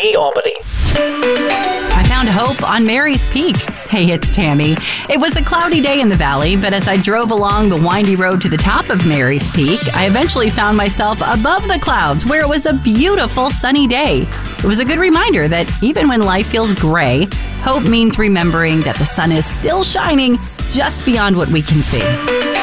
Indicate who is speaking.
Speaker 1: Albany.
Speaker 2: I found hope on Mary's Peak. Hey, it's Tammy. It was a cloudy day in the valley, but as I drove along the windy road to the top of Mary's Peak, I eventually found myself above the clouds where it was a beautiful sunny day. It was a good reminder that even when life feels gray, hope means remembering that the sun is still shining just beyond what we can see.